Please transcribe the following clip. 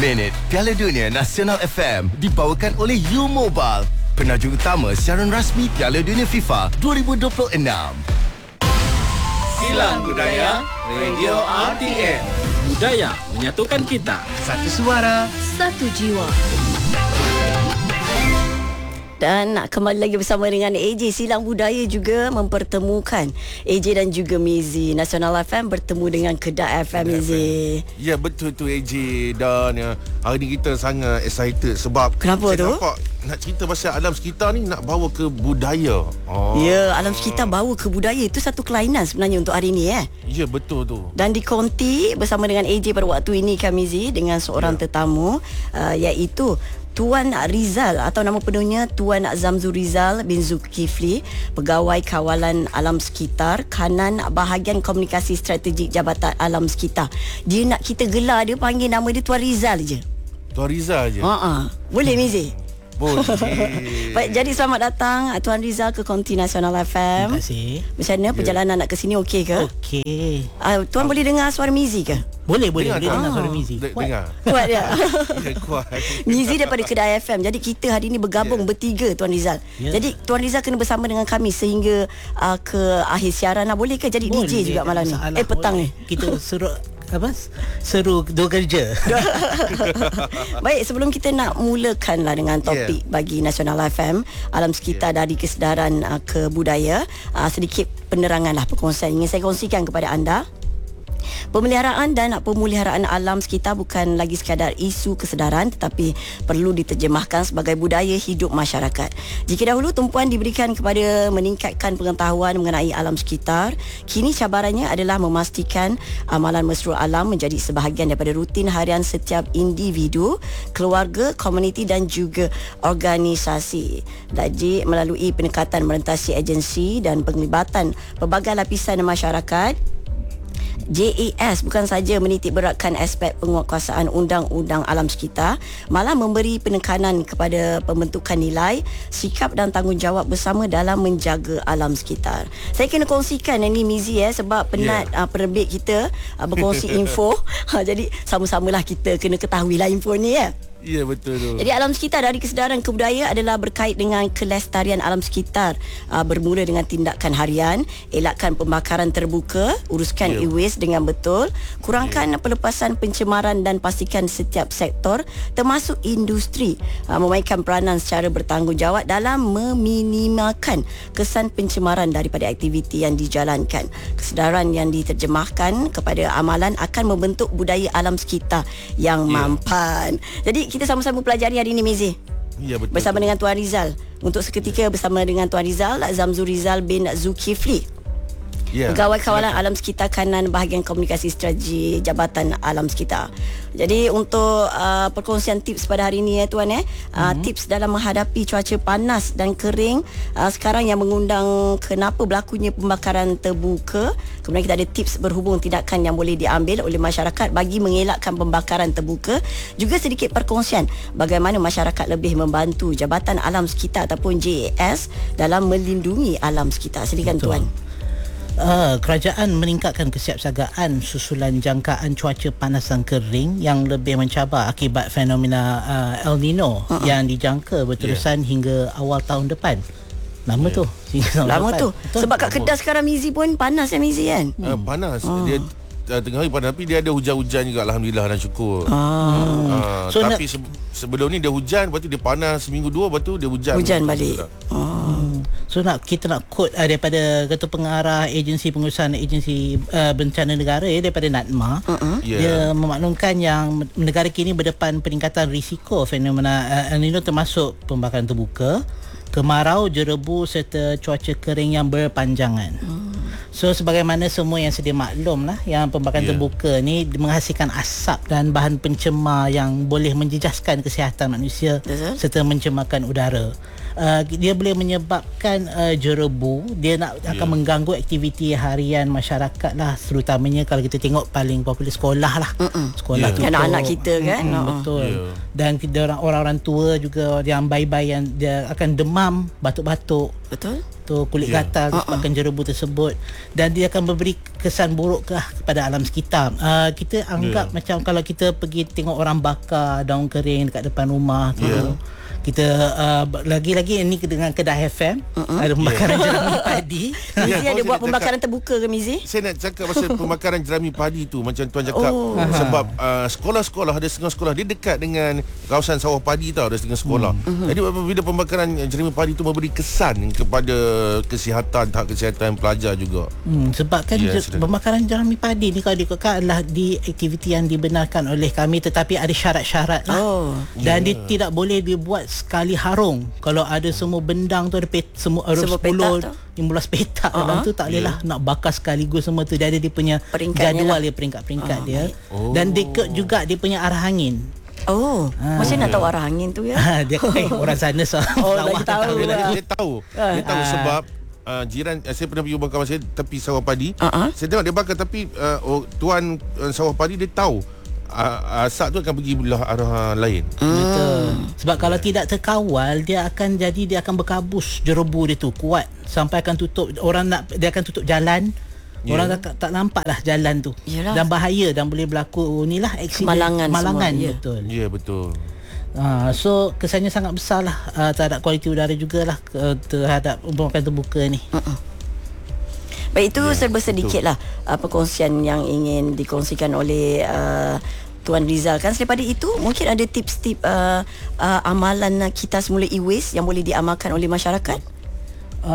Minit Piala Dunia Nasional FM dibawakan oleh U-Mobile, penajuk utama siaran rasmi Piala Dunia FIFA 2026. Silang Budaya Radio RTM. Budaya menyatukan kita. Satu suara, satu jiwa. Dan nak kembali lagi bersama dengan AJ. Silang Budaya juga mempertemukan AJ dan juga Mizi. Nasional FM bertemu dengan Kedah FM, Mizi. Ya, betul tu AJ. Dan hari ni kita sangat excited sebab kenapa saya tu? nampak nak cerita pasal alam sekitar ni, nak bawa ke budaya. Ya, alam sekitar bawa ke budaya. Itu satu kelainan sebenarnya untuk hari ni. Ya, betul tu. Dan dikonti bersama dengan AJ pada waktu ini Mizi, dengan seorang tetamu, iaitu Tuan Rizal, atau nama penuhnya Tuan Zamzul Rizal bin Zulkifli, Pegawai Kawalan Alam Sekitar, Kanan Bahagian Komunikasi Strategik Jabatan Alam Sekitar. Dia nak kita gelar dia, panggil nama dia Tuan Rizal je. Tuan Rizal je. Boleh, Mizi? Boleh. Baik, jadi selamat datang Tuan Rizal ke Konti Nasional FM. Terima kasih. Macam mana perjalanan nak ke sini, okey ke? Okey. Tuan boleh dengar suara Mizi ke? Boleh dengar suara Mizi. Dengar. Kuat dia. Ya, kuat. Mizi daripada Kedah FM. Jadi kita hari ini bergabung bertiga, Tuan Rizal. Jadi Tuan Rizal kena bersama dengan kami sehingga ke akhir siaran. Boleh ke jadi Boleh, DJ juga malam ni? Petang boleh. ni. Kita seru dua kerja. Baik, sebelum kita nak mulakanlah dengan topik bagi Nasional FM, alam sekitar dari kesedaran ke budaya, sedikit peneranganlah perkongsian ingin saya kongsikan kepada anda. Pemeliharaan dan pemeliharaan alam sekitar bukan lagi sekadar isu kesedaran, tetapi perlu diterjemahkan sebagai budaya hidup masyarakat. Jika dahulu tumpuan diberikan kepada meningkatkan pengetahuan mengenai alam sekitar, kini cabarannya adalah memastikan amalan mesra alam menjadi sebahagian daripada rutin harian setiap individu, keluarga, komuniti dan juga organisasi. Jadi melalui pendekatan merentasi agensi dan penglibatan pelbagai lapisan masyarakat, JAS bukan saja menitik beratkan aspek penguatkuasaan undang-undang alam sekitar, malah memberi penekanan kepada pembentukan nilai, sikap dan tanggungjawab bersama dalam menjaga alam sekitar. Saya kena kongsikan ini, Mizi, sebab penat penerbit kita berkongsi info. Jadi sama-samalah kita kena ketahuilah info ni. Ya, betul tu. Jadi alam sekitar dari kesedaran ke budaya adalah berkait dengan kelestarian alam sekitar, bermula dengan tindakan harian, elakkan pembakaran terbuka, uruskan e-waste dengan betul, kurangkan pelepasan pencemaran dan pastikan setiap sektor termasuk industri memainkan peranan secara bertanggungjawab dalam meminimalkan kesan pencemaran daripada aktiviti yang dijalankan. Kesedaran yang diterjemahkan kepada amalan akan membentuk budaya alam sekitar yang mampan. Jadi kita sama-sama pelajari hari ini, Mizi. Ya, betul. Bersama dengan Tuan Rizal. Untuk seketika bersama dengan Tuan Rizal, Zamzul Rizal bin Zulkifli, Pegawai Kawalan Alam Sekitar, Kanan Bahagian Komunikasi Strategi Jabatan Alam Sekitar. Jadi untuk perkongsian tips pada hari ini, Tuan, tips dalam menghadapi cuaca panas dan kering sekarang yang mengundang kenapa berlakunya pembakaran terbuka. Kemudian kita ada tips berhubung tindakan yang boleh diambil oleh masyarakat bagi mengelakkan pembakaran terbuka. Juga sedikit perkongsian bagaimana masyarakat lebih membantu Jabatan Alam Sekitar ataupun JAS dalam melindungi alam sekitar. Silakan, Tuan. Kerajaan meningkatkan kesiapsiagaan susulan jangkaan cuaca panas dan kering yang lebih mencabar akibat fenomena El Nino yang dijangka berterusan hingga awal tahun depan. Lama tu. Lama tu. Sebab kat Kedah sekarang, Mizi, pun panas Mizi, kan? Panas. Dia tengah hari panas, tapi dia ada hujan-hujan juga, alhamdulillah dan syukur. So tapi sebelum ni dia hujan, lepas tu dia panas seminggu dua, lepas tu dia hujan balik. So kita nak quote daripada Ketua Pengarah Agensi Pengurusan Agensi Bencana Negara daripada NADMA. Dia memaklumkan yang negara kini berdepan peningkatan risiko fenomena El Nino termasuk pembakaran terbuka, kemarau, jerebu serta cuaca kering yang berpanjangan. So sebagaimana semua yang sedia maklum lah, yang pembakaran terbuka ni menghasilkan asap dan bahan pencemar yang boleh menjejaskan kesihatan manusia serta mencemarkan udara. dia boleh menyebabkan jerebu. Dia akan mengganggu aktiviti harian masyarakat lah, terutamanya kalau kita tengok paling popular sekolah lah. Sekolah tu anak-anak kita kan. Betul. Dan orang-orang tua juga yang bayi-bayi yang dia akan demam, batuk-batuk. Betul. Tu kulit gatal disebabkan jerebu tersebut, dan dia akan memberi kesan buruk kepada alam sekitar. Kita anggap macam kalau kita pergi tengok orang bakar daun kering dekat depan rumah tu. Kita lagi-lagi ini dengan kedai FM ada pembakaran jerami padi. Mizi ada buat pembakaran terbuka ke Mizi? Saya nak cakap pasal pembakaran jerami padi tu, macam tuan cakap, sebab sekolah-sekolah, ada setengah sekolah dia dekat dengan kawasan sawah padi tau, ada setengah sekolah. Jadi apabila pembakaran jerami padi tu memberi kesan kepada tahap kesihatan pelajar juga. Sebab kan pembakaran jerami padi ni kalau dikatakan adalah di aktiviti yang dibenarkan oleh kami, tetapi ada syarat-syarat lah. Dan dia tidak boleh dibuat sekali harung. Kalau ada semua bendang tu ada semua 10 15 petak dalam tu, tak boleh lah nak bakar sekaligus semua tu. Dia ada dia punya jadual dia, peringkat-peringkat dia. Dan dekat juga dia punya arah angin. Macam nak tahu arah angin tu ya? Dia orang sana dah tahu. Dia tahu sebab jiran saya pernah pergi bakar saya tepi sawah padi. Saya tengok dia bakar, tapi tuan sawah padi dia tahu asap tu akan pergi belah arah lain. Betul. Sebab kalau tidak terkawal, dia akan berkabus jerebu dia tu kuat sampai akan tutup dia akan tutup jalan. Orang tak nampak lah jalan tu. Yalah. Dan bahaya, dan boleh berlaku inilah aksiden malangan. Betul. Ya, betul. So kesannya sangat besar lah terhadap kualiti udara jugalah terhadap pembakaran terbuka ni. Baik, itu serba sedikit lah perkongsian yang ingin dikongsikan oleh Tuan Rizal kan. Selepas itu mungkin ada tips-tips amalan kita semula e-waste yang boleh diamalkan oleh masyarakat.